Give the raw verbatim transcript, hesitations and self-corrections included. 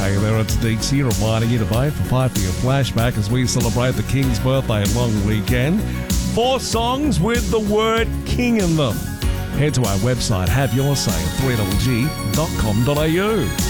Hey there, it's Deeksy reminding you to vote for Fight for Your Flashback as we celebrate the King's birthday long weekend. Four songs with the word King in them. Head to our website, have your say at three g g dot com dot a u.